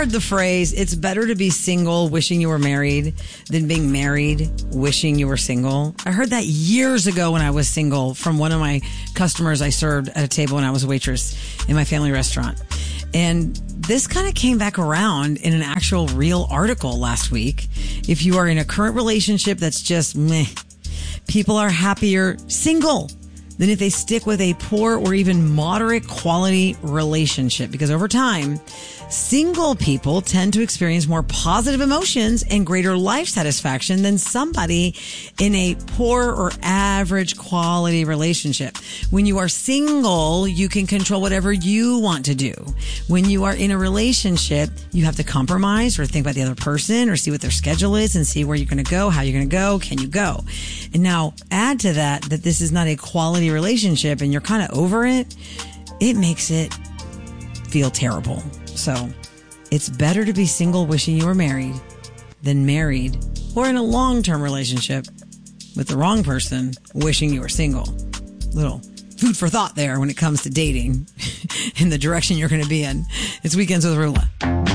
heard the phrase, it's better to be single wishing you were married than being married wishing you were single? I heard that years ago when I was single from one of my customers I served at a table when I was a waitress in my family restaurant. And this kind of came back around in an actual real article last week. If you are in a current relationship that's just meh, people are happier single than if they stick with a poor or even moderate quality relationship. Because over time, single people tend to experience more positive emotions and greater life satisfaction than somebody in a poor or average quality relationship. When you are single, you can control whatever you want to do. When you are in a relationship, you have to compromise or think about the other person or see what their schedule is and see where you're going to go, how you're going to go, can you go? And now add to that this is not a quality relationship and you're kind of over it, it makes it feel terrible. So it's better to be single wishing you were married than married or in a long-term relationship with the wrong person wishing you were single. Little food for thought there when it comes to dating and the direction you're going to be in. It's Weekends with Rula.